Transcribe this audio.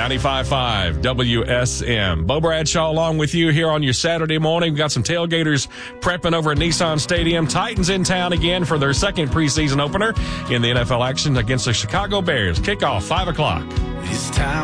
95.5 WSM. Bo Bradshaw along with you here on your Saturday morning. We've got some tailgaters prepping over at Nissan Stadium. Titans in town again for their second preseason opener in the NFL action against the Chicago Bears. Kickoff 5 o'clock. It's time.